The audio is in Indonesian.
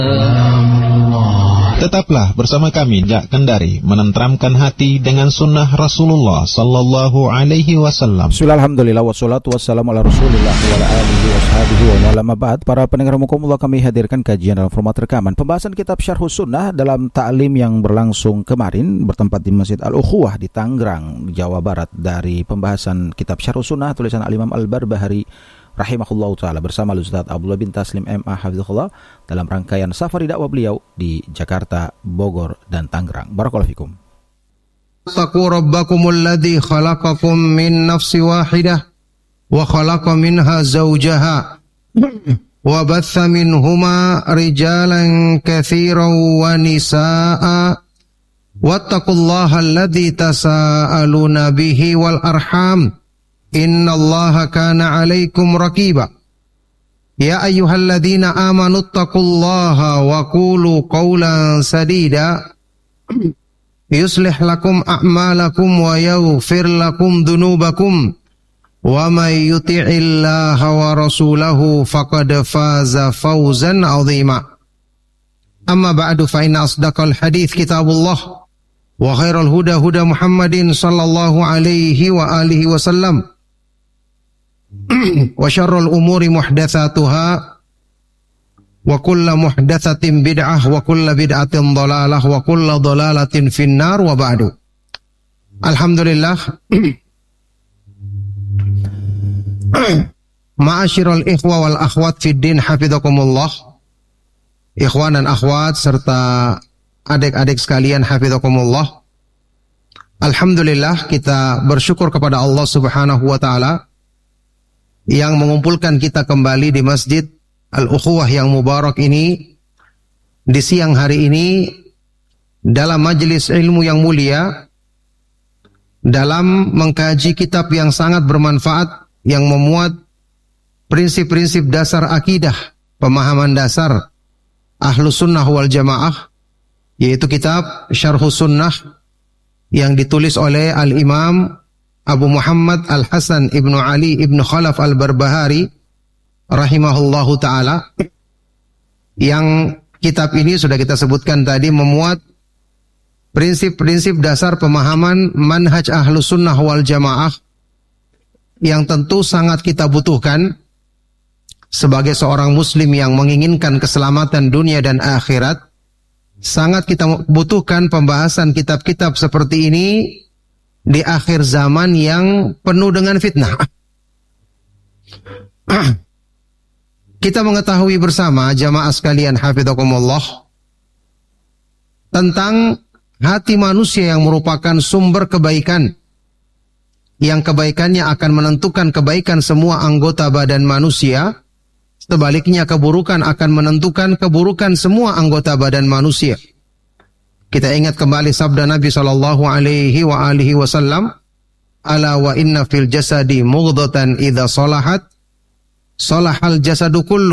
Tetaplah bersama kami Jak Kendari menenteramkan hati dengan sunnah Rasulullah Sallallahu Alaihi Wasallam. Alhamdulillah wassalatu wassalamu ala Rasulillah wa ala alihi washabihi wa ala ma ba'd. Para pendengar mukumullah, kami hadirkan kajian dalam format rekaman pembahasan kitab Syarhus Sunnah dalam ta'lim yang berlangsung kemarin bertempat di Masjid Al-Ukhuwah di Tangerang, Jawa Barat, dari pembahasan kitab Syarhus Sunnah tulisan Al-Imam Al-Barbahari rahimahullahu ta'ala bersama Ustaz Abdullah bin Taslim MA hafizahullah dalam rangkaian safari dakwah beliau di Jakarta, Bogor, dan Tangerang. Barakallahu fikum. Taqu rabbakumul ladzi khalaqakum min nafsin wahidah wa khalaqa minha zawjaha wa batha minhuma rijalan katsiran wa nisaa'a wattaqullaha alladzi tasaaluna bihi wal arham innallaha kana 'alaikum raqiba. Ya ayyuhalladzina amanu taqullaha wa qulu qawlan sadida yuslih lakum a'malakum wa yaghfir lakum dhunubakum wa may yuti'illaha wa rasulahu faqad faza fawzan 'azima. Amma ba'du, fa inna asdaqal hadits kitabullah wa khairal huda huda Muhammadin sallallahu alaihi wa alihi wasallam wa syarrul umuri muhdatsatuha wa kullu muhdatsatin bid'ah wa kullu bid'atin dhalalah wa kullu dhalalatin finnar wa ba'du. Alhamdulillah. Ma'asyiral ikhwa wal akhwat fid din hafizakumullah. Ikhwan dan akhwat serta adik-adik sekalian hafizakumullah. Alhamdulillah, kita bersyukur kepada Allah Subhanahu wa taala yang mengumpulkan kita kembali di Masjid Al-Ukhuwah yang mubarak ini di siang hari ini dalam majelis ilmu yang mulia, dalam mengkaji kitab yang sangat bermanfaat yang memuat prinsip-prinsip dasar akidah, pemahaman dasar Ahlus Sunnah wal Jamaah, yaitu kitab Syarhus Sunnah yang ditulis oleh Al-Imam Abu Muhammad Al-Hasan Ibnu Ali Ibnu Khalaf Al-Barbahari rahimahullahu ta'ala. Yang kitab ini sudah kita sebutkan tadi memuat prinsip-prinsip dasar pemahaman manhaj Ahlus Sunnah wal Jamaah yang tentu sangat kita butuhkan sebagai seorang muslim yang menginginkan keselamatan dunia dan akhirat. Sangat kita butuhkan pembahasan kitab-kitab seperti ini di akhir zaman yang penuh dengan fitnah. Kita mengetahui bersama jamaah sekalian hafizakumullah tentang hati manusia yang merupakan sumber kebaikan, yang kebaikannya akan menentukan kebaikan semua anggota badan manusia. Sebaliknya keburukan akan menentukan keburukan semua anggota badan manusia. Kita ingat kembali sabda Nabi sallallahu alaihi wa alihi wasallam, "Ala wa inna fil jasadi mughdatan idza salahat salahal jasadu kullu